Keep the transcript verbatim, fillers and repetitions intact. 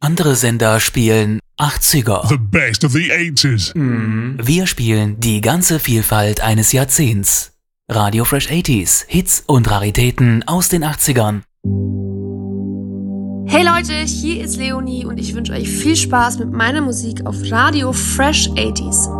Andere Sender spielen achtziger. The best of the eighties. Wir spielen die ganze Vielfalt eines Jahrzehnts. Radio Fresh achtziger, Hits und Raritäten aus den achtzigern. Hey Leute, hier ist Leonie und ich wünsche euch viel Spaß mit meiner Musik auf Radio Fresh achtziger.